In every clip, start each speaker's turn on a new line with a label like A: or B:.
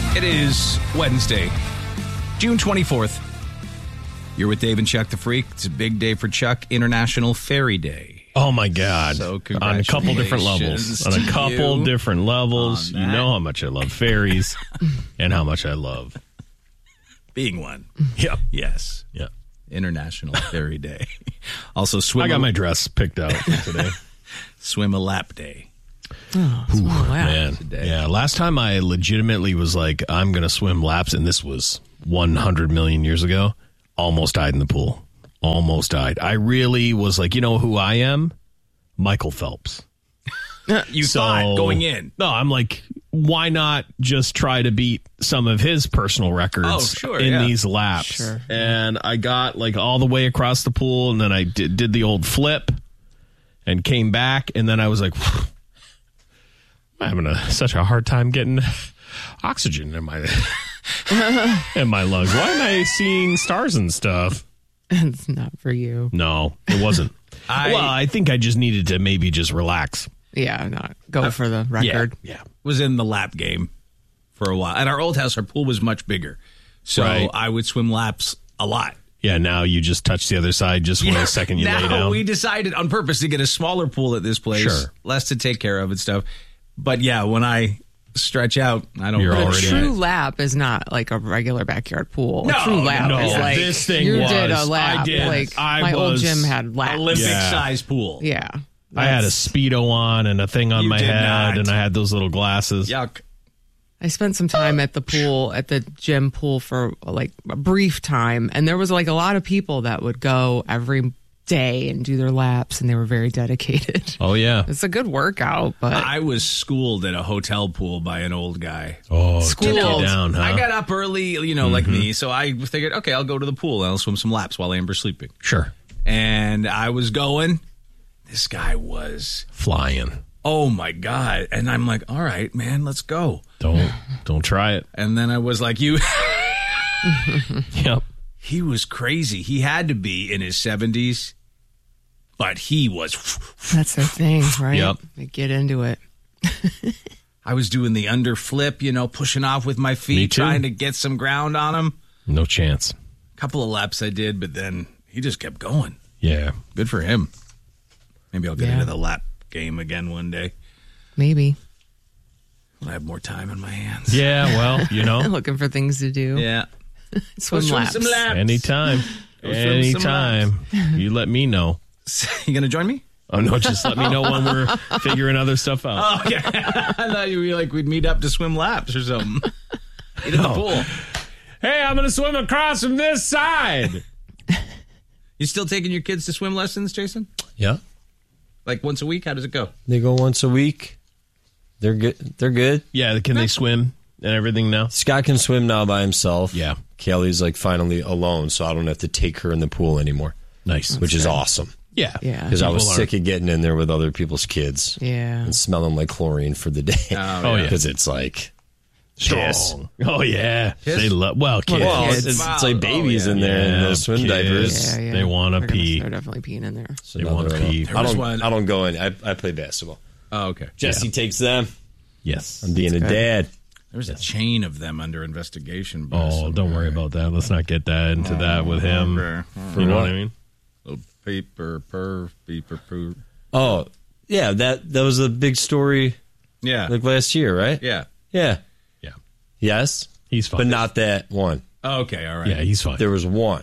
A: It is Wednesday, June 24th. You're with Dave and Chuck the Freak. It's a big day for Chuck, International Fairy Day.
B: Oh, my God.
A: So
B: on a couple different levels. On a couple different levels. You know how much I love fairies and how much I love
A: being one.
B: Yep.
A: Yes.
B: Yep.
A: International Fairy Day. Also, swim.
B: I got my dress picked out for today.
A: Swim a lap day.
C: Oh,
B: Ooh, man.
A: Today.
B: Yeah, last time I legitimately was like, I'm going to swim laps, and this was 100 million years ago, almost died in the pool. Almost died. I really was like, you know who I am? Michael Phelps.
A: You thought going in.
B: No, I'm like, why not just try to beat some of his personal records in these laps?
C: Sure.
B: And I got like all the way across the pool, and then I did the old flip and came back, and then I was like, I'm having such a hard time getting oxygen in my in my lungs. Why am I seeing stars and stuff?
C: It's not for you.
B: No, it wasn't. I think I just needed to maybe just relax.
C: Yeah, not go for the record.
B: Yeah.
A: Was in the lap game for a while. At our old house, our pool was much bigger. So I would swim laps a lot.
B: Yeah, now you just touch the other side just for a second you lay down.
A: Now we decided on purpose to get a smaller pool at this place.
B: Sure.
A: Less to take care of and stuff. But yeah, when I stretch out, I don't.
B: You're
C: But a
B: already
C: true lap is not like a regular backyard pool.
A: No,
C: a true lap
A: no.
C: is like
B: This thing
C: you
B: was.
C: did a lap.
B: I did.
C: Like
B: I
C: my old
B: was
C: gym had laps.
A: Olympic
B: Yeah.
A: size pool.
C: Yeah,
B: I had a Speedo on and a thing on
A: You
B: my
A: did
B: head,
A: not.
B: and I had those little glasses.
A: Yuck.
C: I spent some time at the pool, at the gym pool for like a brief time. And there was like a lot of people that would go every day and do their laps, and they were very dedicated.
B: Oh, yeah.
C: It's a good workout, but
A: I was schooled at a hotel pool by an old guy.
B: Oh,
C: Schooled.
B: took you down, huh?
A: I got up early, like me, so I figured, okay, I'll go to the pool and I'll swim some laps while Amber's sleeping.
B: Sure.
A: And I was going. This guy was,
B: Flying.
A: oh my God. And I'm like, all right, man, let's go.
B: Don't try it.
A: And then I was like,
B: Yep.
A: he was crazy. He had to be in his 70s, but he was.
C: that's their thing, right?
B: Yep.
C: They get into it.
A: I was doing the under flip, pushing off with my
B: Me
A: feet,
B: too.
A: trying to get some ground on him.
B: No chance.
A: A couple of laps I did, but then he just kept going.
B: Yeah.
A: Good for him. Maybe I'll get
C: Yeah.
A: into the lap game again one day
C: Maybe.
A: when I have more time in my hands.
B: Yeah, well,
C: Looking for things to do.
A: Yeah.
C: Swim
A: Swim
C: laps.
A: some laps.
B: anytime.
A: Go swim some
B: Anytime. You let me know.
A: You going to join me?
B: Oh, no, just let me know when we're figuring other stuff out.
A: Oh, yeah. I thought you were like we'd meet up to swim laps or something. Get in the pool.
B: Hey, I'm going to swim across from this side.
A: You still taking your kids to swim lessons, Jason?
D: Yeah.
A: Like once a week? How does it go?
D: They go once a week. They're good. They're good.
B: Yeah, can they swim and everything now?
D: Scott can swim now by himself.
B: Yeah.
D: Kaylee's like finally alone, so I don't have to take her in the pool anymore,
B: Nice.
D: which is awesome.
B: Yeah.
C: Yeah.
D: Because I was
B: People
D: sick of getting in there with other people's kids
C: Yeah.
D: and smelling like chlorine for the day.
B: Oh, yeah.
D: Because it's like piss.
B: Strong. Oh, yeah.
A: Kids?
B: They love, kids.
D: Well,
C: Kids.
D: it's like babies in there in those swim
B: kids.
D: diapers.
C: Yeah, yeah.
B: They wanna pee.
C: They're definitely peeing in there.
D: So
B: They
D: now
B: wanna
D: they're
B: pee.
D: all-
A: There was
D: I
A: one-
D: don't go in. I play basketball.
A: Oh, okay.
D: Jesse takes them.
B: Yes.
D: I'm being a dad.
A: There was a chain of them under investigation. by
B: Oh,
A: some
B: don't worry
A: guy.
B: about that. Let's not get that into that with him.
A: Okay.
B: You know
D: what?
B: what I mean?
A: Little paper, poo.
D: Oh, yeah. That was a big story
A: Yeah.
D: like last year, right?
A: Yeah.
D: Yeah.
B: Yeah.
D: Yes.
B: He's fine.
D: But not that one.
A: Oh, okay. All right.
B: Yeah, he's fine.
D: There was one.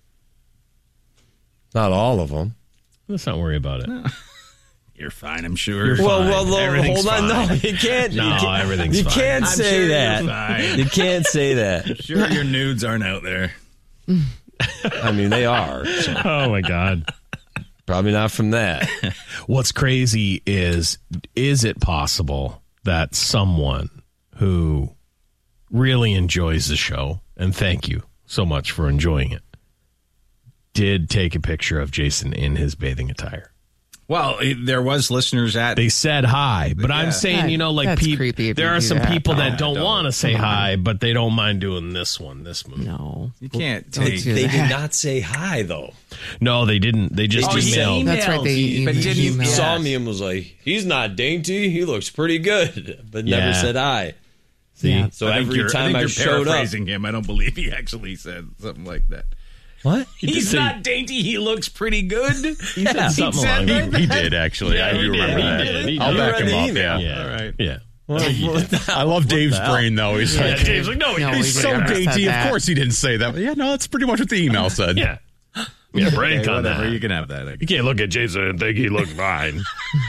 D: Not all of them.
B: Let's not worry about it.
A: You're fine, I'm sure.
B: You're
D: Well,
B: fine.
D: well,
B: Everything's
D: hold on.
B: fine.
D: No, you can't.
B: No,
D: you can't,
B: everything's
D: you
B: fine.
D: can't
A: I'm
D: say
A: sure you're
D: that.
A: fine.
D: You can't say that.
A: Sure, your nudes aren't out there.
D: I mean, they are. So
B: Oh, my God.
D: probably not from that.
B: What's crazy is it possible that someone who really enjoys the show, and thank you so much for enjoying it, did take a picture of Jason in his bathing attire?
A: Well, there was listeners at.
B: They said hi, but I'm
A: Yeah.
B: saying, like
C: That's
B: people,
C: creepy if
B: there
C: you
B: are
C: do
B: some
C: that.
B: people that
A: No,
B: don't want to say
C: Come on.
B: hi, but they don't mind doing this move.
C: No.
A: You can't
C: Don't
A: take.
C: do
D: They
C: that.
D: did not say hi, though.
B: No, they didn't. They just
A: Oh, he
B: emailed.
C: That's right, they
A: But
C: emailed.
A: did
D: He
A: you
C: Yes.
D: saw me and was like, he's not dainty. He looks pretty good. But never
B: Yeah.
D: said hi.
B: See?
C: Yeah.
D: So every time I showed up,
A: paraphrasing him. I don't believe he actually said something like that.
D: what?
A: He's not dainty. He looks pretty good.
B: He said something along those lines.
E: He did, actually. I do remember that.
B: He
E: I'll
B: did.
E: back him
D: read the
E: up,
D: email.
E: yeah.
B: Yeah.
A: All right.
B: Yeah.
E: I love Dave's brain, though. He's
C: Yeah,
E: like,
B: Dave's like, no,
C: No,
E: he's
C: he
E: so
C: never said
E: dainty. Of
C: that.
E: course he didn't say that. But yeah, no, that's pretty much what the email said.
B: Yeah. Yeah, break
A: Okay,
B: on
A: whatever.
B: that.
A: You can have that.
B: You can't look at Jason and think he looks fine.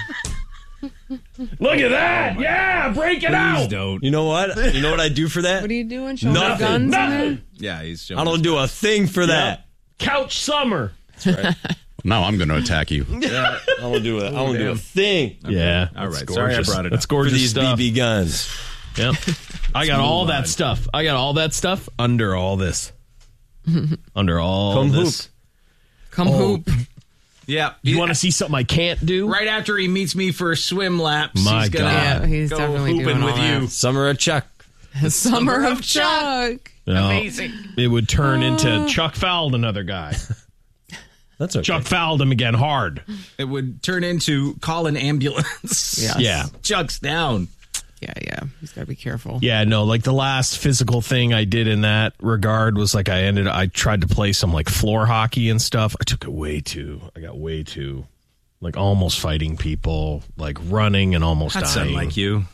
B: Look at that! Yeah, break it
A: Please
B: out!
A: don't.
D: You know what? You know what I do for that?
C: What are you doing? Showing your
D: Nothing.
C: guns in there?
B: Nothing!
A: Yeah, he's showing
D: I don't do a thing for that.
B: Couch summer.
E: Now I'm going to attack you.
D: I don't do it. I don't do a thing
B: Yeah.
A: All
B: that's
A: right. Sorry I
B: gorgeous.
A: brought it
B: That's
A: up.
D: for
B: gorgeous
D: these
B: stuff.
D: BB guns.
B: Yep. I got all that stuff. I got all that stuff under all this. Under all
D: Come
B: this.
C: Come hoop.
A: Yeah.
B: You want to see something I can't do?
A: Right after he meets me for swim laps,
B: My
A: he's gonna
B: God.
C: Yeah, he's
A: go
C: definitely
A: hooping
C: doing
A: with
C: all
A: you.
C: that.
D: Summer of Chuck.
C: Summer of Chuck.
B: No.
A: Amazing.
B: It would turn into Chuck fouled another guy.
D: That's okay.
B: Chuck fouled him again hard.
A: It would turn into call an ambulance.
C: Yes.
B: Yeah.
A: Chuck's down.
C: Yeah. He's got to be careful.
B: Yeah, no, like the last physical thing I did in that regard was like I tried to play some like floor hockey and stuff. I got way too like almost fighting people, like running and almost
A: That's
B: dying.
A: unlike you.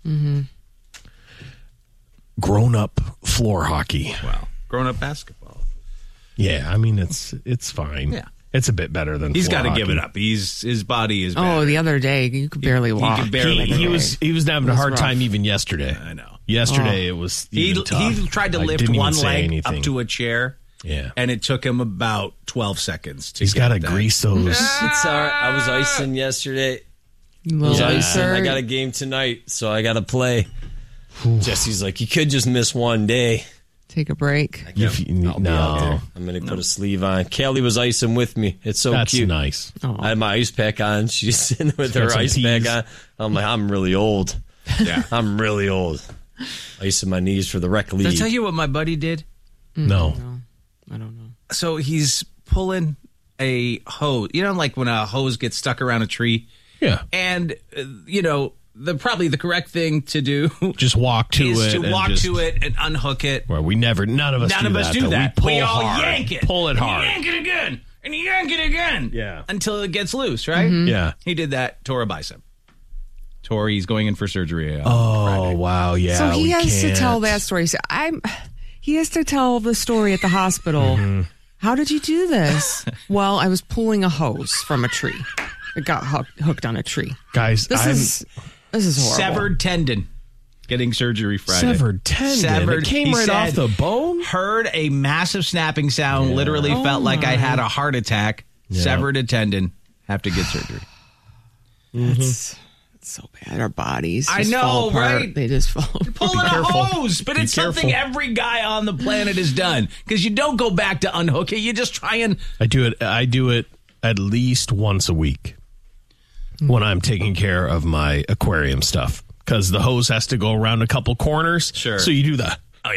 B: Grown up floor hockey.
A: Wow. Grown up basketball.
B: Yeah, I mean it's fine.
A: Yeah.
B: It's a bit better than
A: He's
B: floor
A: got to give
B: hockey.
A: it up. His body is
C: Oh,
A: bad.
C: the other day you could barely walk.
A: could barely
B: He
A: walk.
B: was having a
C: was
B: hard
C: rough.
B: time even yesterday.
A: I know.
B: Yesterday it was even tough.
A: He tried to
B: I
A: lift
B: didn't even
A: one
B: say
A: leg
B: anything.
A: up to a chair.
B: Yeah.
A: And it took him about 12 seconds to
B: He's
A: get
B: got to
A: that.
B: grease those.
D: It's all right. I was icing yesterday.
C: Little
B: Yeah.
C: icer.
D: I got a game tonight, so I got to play. Jesse's like, you could just miss one day.
C: Take a break.
D: I'll be out there.
B: No,
D: I'm going to put a sleeve on. Kelly was icing with me. It's so
B: that's
D: cute.
B: nice.
D: I had my ice pack on. She's sitting with
B: got
D: her
B: some
D: ice pack
B: teas.
D: on. I'm like, I'm really old.
A: Yeah.
D: I'm really old. Icing my knees for the rec
A: Did I
D: league.
A: tell you what my buddy did?
B: No.
C: I don't know.
A: So he's pulling a hose. You know, like when a hose gets stuck around a tree?
B: Yeah.
A: And, probably the correct thing to do
B: Just walk to
A: is
B: it.
A: to
B: and
A: walk
B: just,
A: to it and unhook it.
B: Well, none of us
A: None
B: do
A: of
B: that.
A: us do
B: though.
A: that.
B: We pull
A: We all
B: hard.
A: yank it.
B: Pull it hard.
A: And yank it again. And yank it again.
B: Yeah.
A: Until it gets loose, right?
B: Yeah.
A: He did that, tore a bicep. He's going in for surgery.
B: Oh, wow. Yeah.
C: So he
B: we
C: has to
B: can't.
C: tell that story. So he has to tell the story at the hospital.
B: Mm-hmm.
C: How did you do this? Well, I was pulling a hose from a tree. It got hooked on a tree.
B: Guys,
C: This is horrible.
A: Severed tendon. Getting surgery Friday.
B: Severed tendon. It came
A: He
B: right
A: said,
B: off the bone?
A: Heard a massive snapping sound. Literally felt like I had a heart attack.
B: Yeah.
A: Severed a tendon. Have to get surgery.
C: It's so bad. Our bodies.
A: I
C: just
A: know,
C: fall apart.
A: right?
C: They just fall.
A: Pulling a hose, but it's something
B: careful.
A: every guy on the planet has done. Because you don't go back to unhook it. You just try and
B: I do it at least once a week when I'm taking care of my aquarium stuff. Because the hose has to go around a couple corners.
A: Sure.
B: So you do the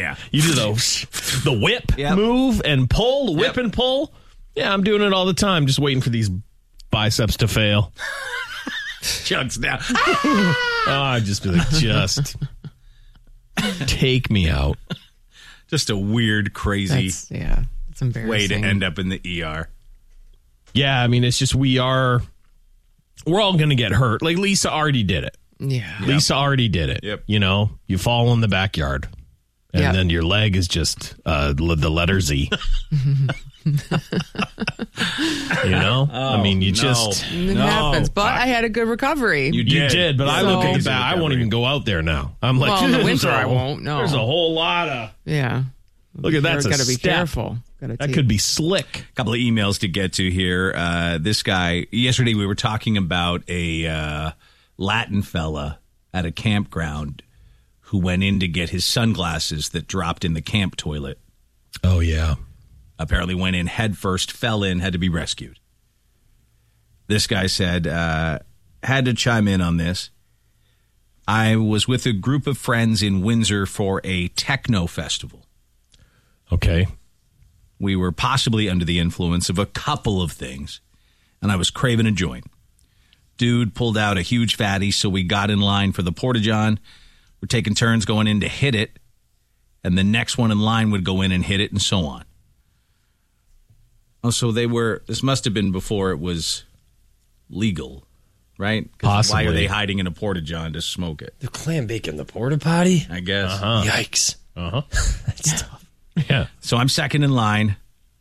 B: whip
A: Yep.
B: move and pull, whip
A: Yep.
B: and pull. Yeah, I'm doing it all the time, just waiting for these biceps to fail.
A: chugs down.
B: Oh, I'd just be like, just take me out.
A: Just a weird, crazy
C: It's embarrassing.
A: way to end up in the ER.
B: Yeah, I mean, it's just we're all going to get hurt. Like Lisa already did it.
C: Yeah.
B: Lisa already did it.
A: Yep.
B: You know, you fall in the backyard, and
C: Yep.
B: then your leg is just the letter Z. You know, I mean, you just
C: It happens. But I had a good recovery.
B: you did, but I
C: So-
B: look at the back. I won't even go out there now. I'm like,
C: Well, in the
B: there's
C: winter
B: a-
C: I won't, no.
B: There's a whole lot of
C: Yeah.
B: look at that's a
C: Got to be
B: step.
C: careful.
B: That could be slick.
A: A couple of emails to get to here. This guy, yesterday we were talking about a Latin fella at a campground who went in to get his sunglasses that dropped in the camp toilet.
B: Oh yeah.
A: Apparently went in head first, fell in, had to be rescued. This guy said, had to chime in on this. I was with a group of friends in Windsor for a techno festival.
B: Okay.
A: We were possibly under the influence of a couple of things, and I was craving a joint. Dude pulled out a huge fatty, so we got in line for the Porta-John. were taking turns going in to hit it, and the next one in line would go in and hit it, and so on. Oh, so this must have been before it was legal, right? 'Cause
B: Possibly.
A: Why are they hiding in a porta-john to smoke it?
D: The clam bake in the porta potty?
A: I guess.
D: Yikes.
B: That's tough. Yeah.
A: So I'm second in line.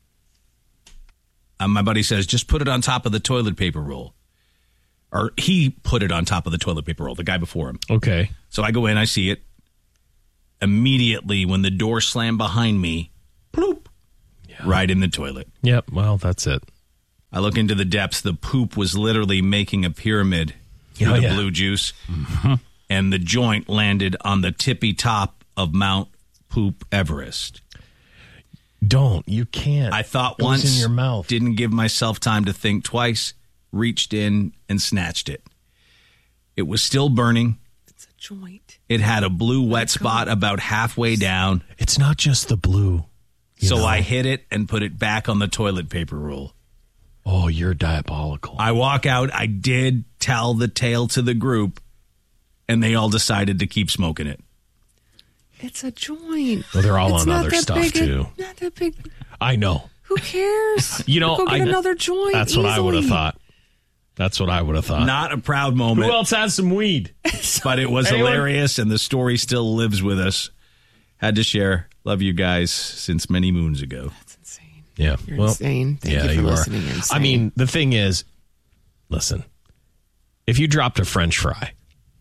A: My buddy says, just put it on top of the toilet paper roll. Or he put it on top of the toilet paper roll, the guy before him.
B: Okay.
A: So I go in, I see it. Immediately, when the door slammed behind me, bloop, right in the toilet.
B: Yep. Well, that's it.
A: I look into the depths. The poop was literally making a pyramid through the blue juice. Mm-hmm. And the joint landed on the tippy top of Mount Poop Everest.
B: Don't. You can't.
A: I thought
B: Goes
A: once,
B: in your mouth.
A: didn't give myself time to think twice, reached in and snatched it. It was still burning.
C: It's a joint.
A: It had a blue wet spot about halfway down.
B: It's not just the blue.
A: So I hit it and put it back on the toilet paper roll.
B: Oh, you're diabolical.
A: I walk out. I did tell the tale to the group, and they all decided to keep smoking it.
C: It's a joint.
B: Well, they're all
C: It's
B: on
C: not
B: other
C: that
B: stuff,
C: big
B: too.
C: Not that big.
B: I know.
C: Who cares?
B: You know,
C: Go get
B: I-
C: another joint.
B: That's what I would have
C: easily.
B: thought. That's what I would have thought.
A: Not a proud
B: Who
A: moment,
B: else has some weed?
A: but it was
B: Anyone?
A: hilarious, and the story still lives with us. Had to share. Love you guys since many moons ago.
C: That's insane.
B: Yeah.
C: You're insane. Thank you for listening.
B: are.
C: Insane.
B: I mean, the thing is, listen, if you dropped a French fry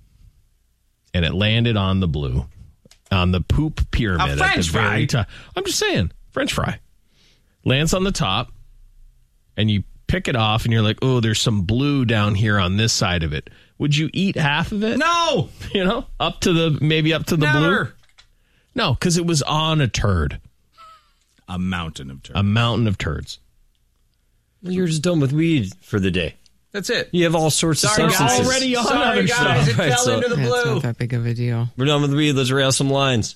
B: and it landed on the blue, on the poop pyramid
A: A
B: at
A: French
B: the very
A: fry?
B: top. I'm just saying, French fry lands on the top, and you pick it off, and you're like, oh, there's some blue down here on this side of it. Would you eat half of it?
A: No!
B: You know, up to the blue?
A: Never!
B: No, because it was on a turd,
A: A mountain of turds.
B: a mountain of turds.
D: You're just done with weed for the day.
A: That's it.
D: You have all sorts of
A: Sorry, guys.
D: substances.
B: Already on
A: Sorry,
B: other
A: guys.
B: stuff.
A: It
D: Right,
A: fell
D: so-
A: into the
C: Yeah, it's
A: blue.
C: not that big of a deal.
D: We're done with weed. Let's rail some lines.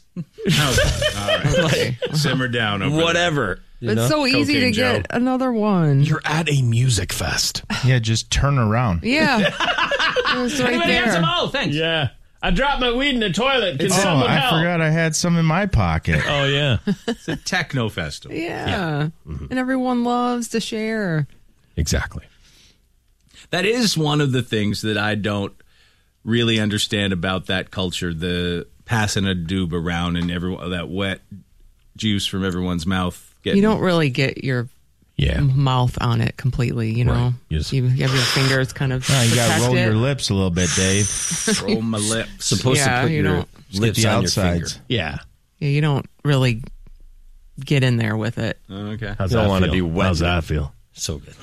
C: Okay.
A: Simmer down over there.
D: Whatever. You
C: It's
D: know?
C: so easy to
A: Cocaine Joe.
C: get another one.
B: You're at a music fest.
F: Yeah, just turn around.
C: Yeah. It's right there.
A: Oh, thanks.
B: Yeah. I dropped my weed in the toilet. Can someone
F: I
B: help?
F: forgot I had some in my pocket.
B: Oh, yeah.
A: It's a techno festival.
C: Yeah. And everyone loves to share.
B: Exactly.
A: That is one of the things that I don't really understand about that culture, the passing a doob around and everyone that wet juice from everyone's mouth.
C: You don't really get your
B: Yeah.
C: mouth on it completely, you know.
B: Right. Yes.
C: You have your fingers kind of
F: Oh, you got to
C: protect
F: roll
C: it.
F: your lips a little bit, Dave.
A: roll my lips.
D: Supposed
C: Yeah,
D: to put
C: you
D: your
C: don't-
D: lips
F: the
D: on
F: outsides.
D: your finger.
B: Yeah.
C: Yeah, you don't really get in there with it.
A: Okay.
B: How's
D: You don't
B: that
D: wanna
B: feel?
D: be wet.
B: How's that feel?
D: So good.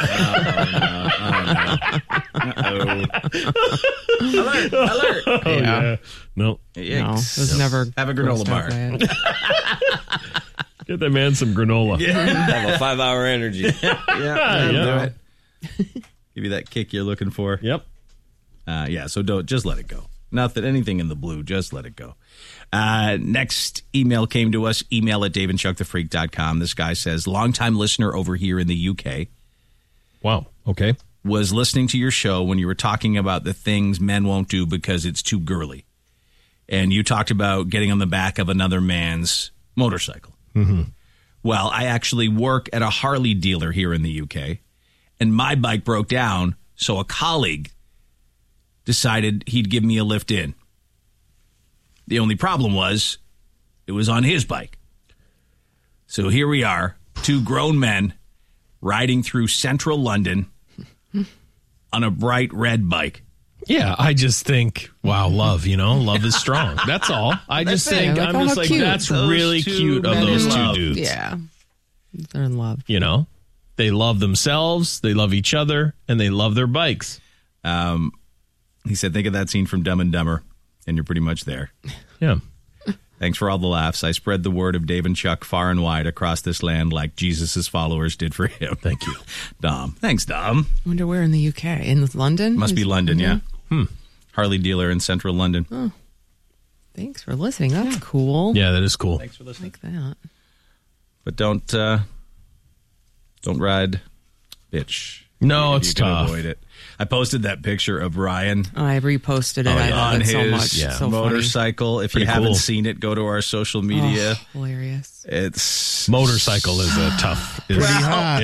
A: Alert! Alert!
B: Oh, yeah. No.
C: No, it was never.
A: Have a granola
C: grossed
A: bar.
C: out by it.
B: Get that man some granola.
D: Have a 5-hour energy.
A: Yeah,
B: Yeah.
A: do it. Give you that kick you're looking for.
B: Yep.
A: Yeah, so don't just let it go. Nothing, anything in the blue, just let it go. Next email came to us, email at daveandchuckthefreak.com. This guy says, longtime listener over here in the UK,
B: Wow. Okay.
A: was listening to your show when you were talking about the things men won't do because it's too girly. And you talked about getting on the back of another man's motorcycle. Mm-hmm. Well, I actually work at a Harley dealer here in the UK, and my bike broke down, so a colleague decided he'd give me a lift in. The only problem was it was on his bike. So here we are, two grown men riding through central London on a bright red bike.
B: Yeah, I just think, wow, love, love is strong. That's all. I just
C: it.
B: think,
C: Like,
B: I'm
C: oh,
B: just
C: how
B: like,
C: cute.
B: that's
A: Those
B: really
A: two
B: cute of
A: men
B: those
A: in
B: two
A: love.
B: dudes.
C: Yeah, they're in love.
B: They love themselves, they love each other, and they love their bikes.
A: He said, think of that scene from Dumb and Dumber, and you're pretty much there.
B: Yeah.
A: Thanks for all the laughs. I spread the word of Dave and Chuck far and wide across this land like Jesus' followers did for him.
B: Thank you.
A: Dom. Thanks, Dom.
C: I wonder where in the UK. In London?
A: Must be London, yeah.
B: Mm-hmm.
A: Harley dealer in central London.
C: Thanks for listening. That's cool.
B: Yeah, that is cool.
A: Thanks for listening.
C: Like that.
A: But don't ride, bitch.
B: No,
A: if
B: it's
A: you can
B: tough.
A: avoid it. I posted that picture of Ryan
C: I reposted it. I love
A: on
C: it so
A: his
C: much. It's so
A: motorcycle. If you
B: Pretty
A: haven't
B: cool.
A: seen it, go to our social media.
C: funny. Hilarious.
A: It's
B: Motorcycle is a tough.
F: hot.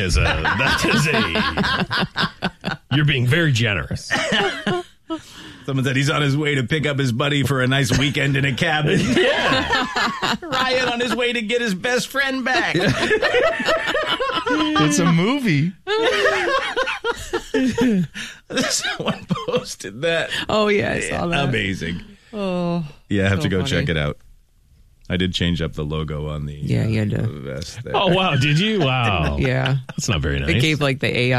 B: You're being very generous.
A: Someone said he's on his way to pick up his buddy for a nice weekend in a cabin. Ryan on his way to get his best friend back.
F: It's a movie.
A: Someone posted that.
C: Oh yeah, I saw that.
A: Amazing.
C: Oh,
A: Yeah, I have
C: so
A: to go
C: funny.
A: check it out. I did change up the logo on the
C: Yeah, you had to.
A: vest there.
B: Oh wow, did you? Wow,
C: Yeah,
B: that's not very nice.
C: it gave like the AI